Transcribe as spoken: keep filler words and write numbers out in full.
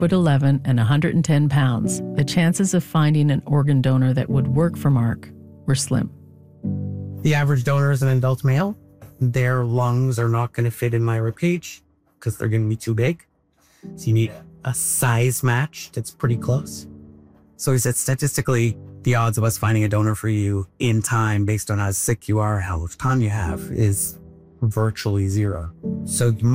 foot eleven and one hundred ten pounds, the chances of finding an organ donor that would work for Mark were slim. The average donor is an adult male. Their lungs are not going to fit in my ribcage because they're going to be too big. So you need a size match that's pretty close. So he said statistically, the odds of us finding a donor for you in time based on how sick you are, how much time you have, is virtually zero. So you